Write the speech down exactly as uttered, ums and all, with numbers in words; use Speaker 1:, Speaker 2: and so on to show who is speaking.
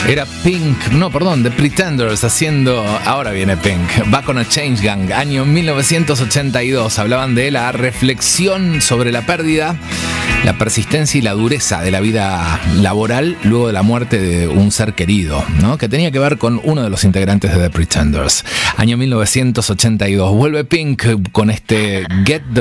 Speaker 1: Era Pink, no, perdón, The Pretenders haciendo, ahora viene Pink, Back on a Change Gang, año mil novecientos ochenta y dos. Hablaban de la reflexión sobre la pérdida, la persistencia y la dureza de la vida laboral luego de la muerte de un ser querido, ¿no? Que tenía que ver con uno de los integrantes de The Pretenders. Año mil novecientos ochenta y dos. Vuelve Pink con este Get the